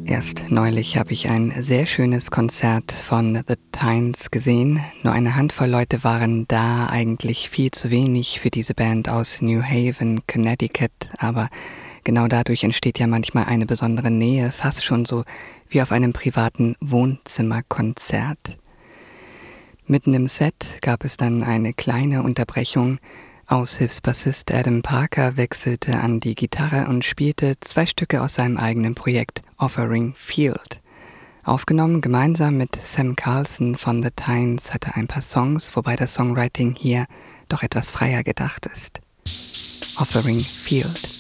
Erst neulich habe ich ein sehr schönes Konzert von The Tynes gesehen. Nur eine Handvoll Leute waren da, eigentlich viel zu wenig für diese Band aus New Haven, Connecticut. Aber genau dadurch entsteht ja manchmal eine besondere Nähe, fast schon so wie auf einem privaten Wohnzimmerkonzert. Mitten im Set gab es dann eine kleine Unterbrechung. Aushilfsbassist Adam Parker wechselte an die Gitarre und spielte 2 Stücke aus seinem eigenen Projekt Offering Field. Aufgenommen gemeinsam mit Sam Carlson von The Tynes hat er ein paar Songs, wobei das Songwriting hier doch etwas freier gedacht ist. Offering Field.